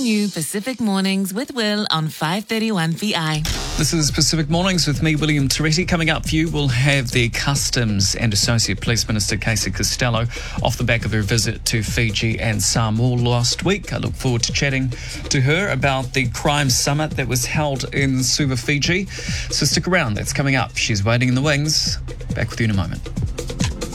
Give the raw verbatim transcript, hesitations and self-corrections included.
new Pacific Mornings with Will on five thirty-one V I. This is Pacific Mornings with me, William Toretti. Coming up for you, we'll have the Customs and Associate Police Minister Casey Costello off the back of her visit to Fiji and Samoa last week. I look forward to chatting to her about the crime summit that was held in Suva, Fiji. So stick around, that's coming up. She's waiting in the wings. Back with you in a moment.